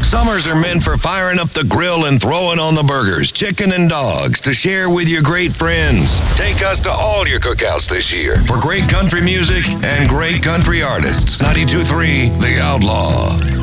Summers are meant for firing up the grill and throwing on the burgers, chicken, and dogs to share with your great friends. Take us to all your cookouts this year for great country music and great country artists. 92.3 The Outlaw.